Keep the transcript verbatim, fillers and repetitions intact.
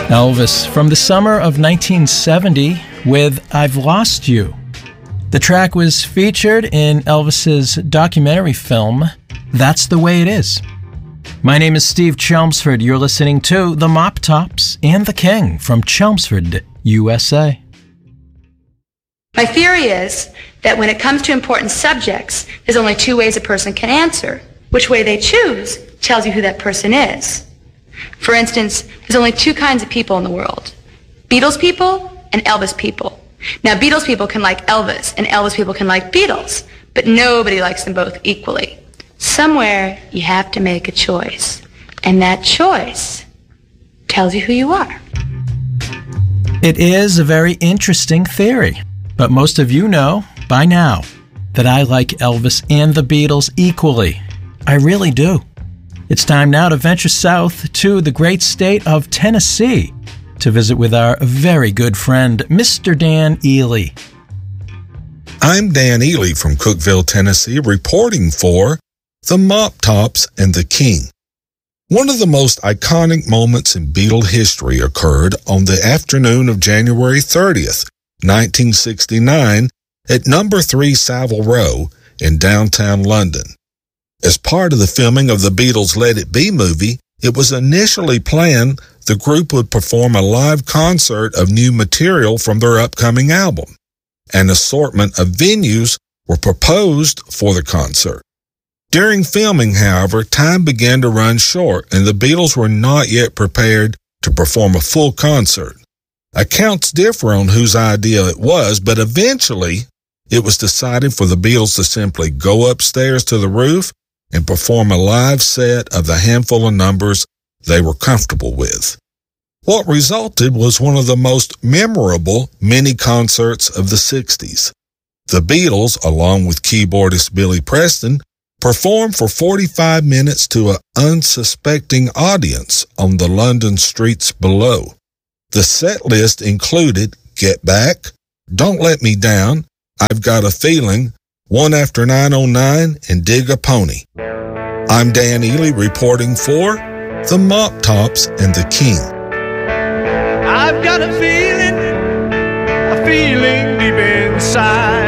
Elvis from the summer of nineteen seventy with I've Lost You. The track was featured in Elvis's documentary film, That's the Way It Is. My name is Steve Chelmsford. You're listening to The Mop Tops and the King from Chelmsford, U S A. My theory is that when it comes to important subjects, there's only two ways a person can answer. Which way they choose tells you who that person is. For instance, there's only two kinds of people in the world. Beatles people and Elvis people. Now, Beatles people can like Elvis, and Elvis people can like Beatles, but nobody likes them both equally. Somewhere, you have to make a choice, and that choice tells you who you are. It is a very interesting theory, but most of you know by now that I like Elvis and the Beatles equally. I really do. It's time now to venture south to the great state of Tennessee to visit with our very good friend, Mister Dan Ely. I'm Dan Ely from Cookeville, Tennessee, reporting for The Mop Tops and the King. One of the most iconic moments in Beatle history occurred on the afternoon of January thirtieth, nineteen sixty-nine, at number three Savile Row in downtown London. As part of the filming of the Beatles' Let It Be movie, it was initially planned the group would perform a live concert of new material from their upcoming album. An assortment of venues were proposed for the concert. During filming, however, time began to run short, and the Beatles were not yet prepared to perform a full concert. Accounts differ on whose idea it was, but eventually it was decided for the Beatles to simply go upstairs to the roof and perform a live set of the handful of numbers they were comfortable with. What resulted was one of the most memorable mini-concerts of the sixties. The Beatles, along with keyboardist Billy Preston, performed for forty-five minutes to an unsuspecting audience on the London streets below. The set list included Get Back, Don't Let Me Down, I've Got a Feeling, One After nine oh nine, and Dig a Pony. I'm Dan Ely reporting for The Mop Tops and the King. I've got a feeling, a feeling deep inside.